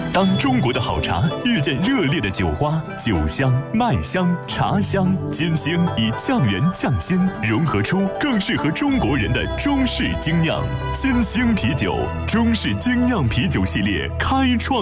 当中国的好茶遇见热烈的酒花，酒香、麦香、茶香，金星以匠人匠心融合出更适合中国人的中式精酿。金星啤酒，中式精酿啤酒系列开创